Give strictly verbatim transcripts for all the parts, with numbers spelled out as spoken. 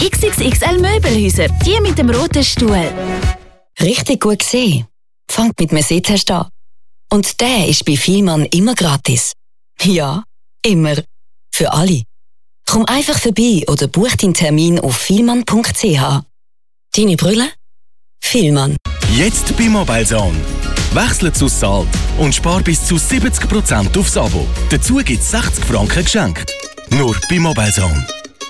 X X X L Möbelhäuser, die mit dem roten Stuhl. Richtig gut gesehen. Fangt mit einem Sitzhest an. Und der ist bei Vielmann immer gratis. Ja, immer. Für alle. Komm einfach vorbei oder buch deinen Termin auf vielmann punkt c h. Deine Brille? Vielmann. Jetzt bei Mobilezone. Wechsle zu Salt und spar bis zu siebzig Prozent aufs Abo. Dazu gibt es sechzig Franken geschenkt. Nur bei Mobilezone.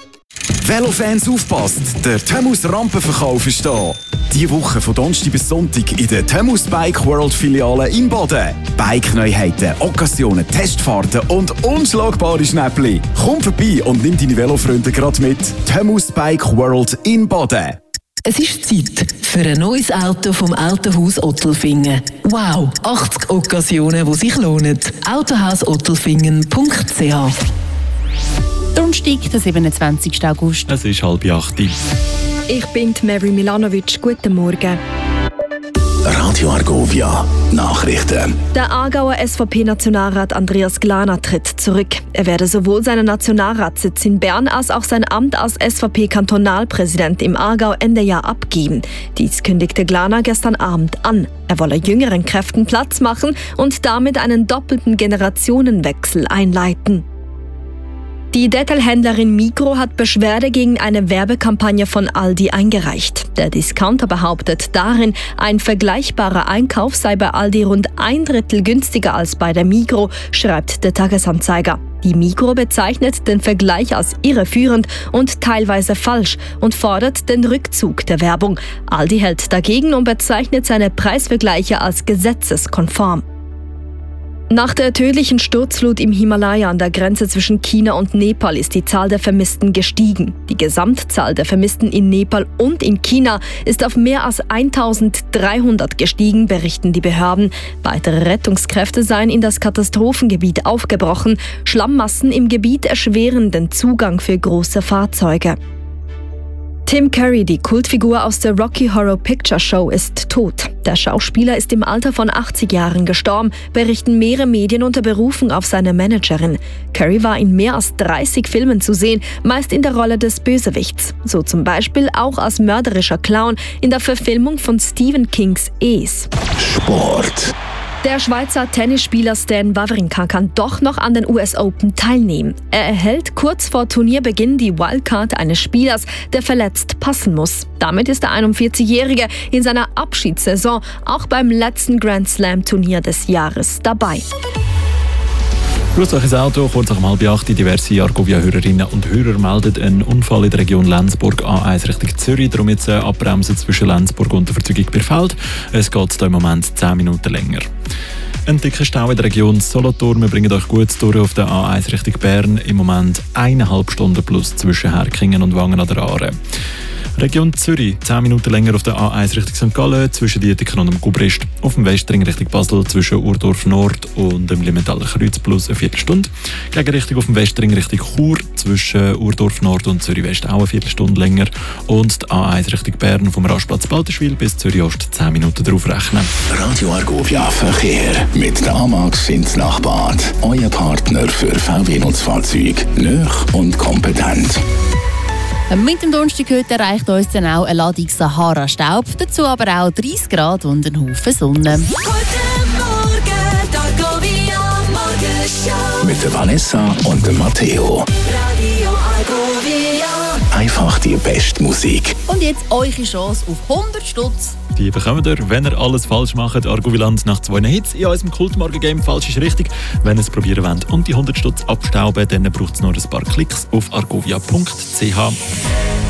Velofans aufpasst, der Thamus Rampenverkauf ist da. Diese Woche von Donnerstag bis Sonntag in der Thamus Bike World Filiale in Baden. Bike-Neuheiten, Occasionen, Testfahrten und unschlagbare Schnäppli. Komm vorbei und nimm deine Velofreunde gerade mit. Thamus Bike World in Baden. Es ist Zeit für ein neues Auto vom Autohaus Ottelfingen. Wow, achtzig Occasionen, die sich lohnen. autohaus ottelfingen punkt c h. Donnerstag, der siebenundzwanzigsten August. Es ist halb acht. Ich bin Mary Milanovic. Guten Morgen. Radio Argovia Nachrichten. Der Aargauer S V P-Nationalrat Andreas Glaner tritt zurück. Er werde sowohl seinen Nationalratssitz in Bern als auch sein Amt als S V P-Kantonalpräsident im Aargau Ende Jahr abgeben. Dies kündigte Glaner gestern Abend an. Er wolle jüngeren Kräften Platz machen und damit einen doppelten Generationenwechsel einleiten. Die Detailhändlerin Migros hat Beschwerde gegen eine Werbekampagne von Aldi eingereicht. Der Discounter behauptet darin, ein vergleichbarer Einkauf sei bei Aldi rund ein Drittel günstiger als bei der Migros, schreibt der Tagesanzeiger. Die Migros bezeichnet den Vergleich als irreführend und teilweise falsch und fordert den Rückzug der Werbung. Aldi hält dagegen und bezeichnet seine Preisvergleiche als gesetzeskonform. Nach der tödlichen Sturzflut im Himalaya an der Grenze zwischen China und Nepal ist die Zahl der Vermissten gestiegen. Die Gesamtzahl der Vermissten in Nepal und in China ist auf mehr als eintausenddreihundert gestiegen, berichten die Behörden. Weitere Rettungskräfte seien in das Katastrophengebiet aufgebrochen. Schlammmassen im Gebiet erschweren den Zugang für große Fahrzeuge. Tim Curry, die Kultfigur aus der Rocky Horror Picture Show, ist tot. Der Schauspieler ist im Alter von achtzig Jahren gestorben, berichten mehrere Medien unter Berufung auf seine Managerin. Curry war in mehr als dreißig Filmen zu sehen, meist in der Rolle des Bösewichts. So zum Beispiel auch als mörderischer Clown in der Verfilmung von Stephen Kings Es. Sport. Der Schweizer Tennisspieler Stan Wawrinka kann doch noch an den U S Open teilnehmen. Er erhält kurz vor Turnierbeginn die Wildcard eines Spielers, der verletzt passen muss. Damit ist der einundvierzigjährige in seiner Abschiedssaison auch beim letzten Grand Slam Turnier des Jahres dabei. Ursache Auto, kurz nach halb acht. Diverse Argovia-Hörerinnen und Hörer melden einen Unfall in der Region Lenzburg A eins Richtung Zürich. Darum jetzt eine Abbremse zwischen Lenzburg und der Verzeugung Birfeld. Es geht hier im Moment zehn Minuten länger. Ein dicker Stau in der Region Solothurn. Wir bringen euch gut durch auf der A eins Richtung Bern. Im Moment eineinhalb Stunden plus zwischen Herkingen und Wangen an der Aare. Region Zürich, zehn Minuten länger auf der A eins Richtung Sankt Gallen, zwischen Dietingen und dem Gubrist. Auf dem Westring Richtung Basel, zwischen Urdorf Nord und dem Limentaler Kreuz plus eine Viertelstunde. Gegenrichtung auf dem Westring Richtung Chur, zwischen Urdorf Nord und Zürich West auch eine Viertelstunde länger. Und die A eins Richtung Bern vom Rastplatz Balterschwil bis Zürich Ost zehn Minuten drauf rechnen. Radio Argovia Verkehr mit der Amax ins Nachbad. Euer Partner für V W-Nutzfahrzeuge. Nöch und kompetent. Mit dem Donnerstag heute erreicht uns dann auch eine Ladung Sahara-Staub, dazu aber auch dreißig Grad und ein Haufen Sonne. Guten Morgen, Argovia Morgenshow. Mit der Vanessa und dem Matteo. Radio Argovia. Einfach die beste Musik. Und jetzt eure Chance auf hundert Stutz. Die bekommt ihr, wenn ihr alles falsch macht. Argoviland nach zwei Hits in unserem Kultmorgen-Game. Falsch ist richtig. Wenn ihr es probieren wollt und die hundert Stutz abstauben, dann braucht es nur ein paar Klicks auf argovia punkt c h.